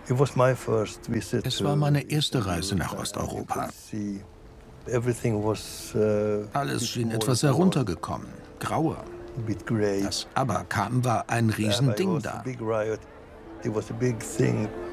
Es war meine erste Reise nach Osteuropa. Alles schien etwas heruntergekommen, grauer. Das Aberkam war ein Riesending da.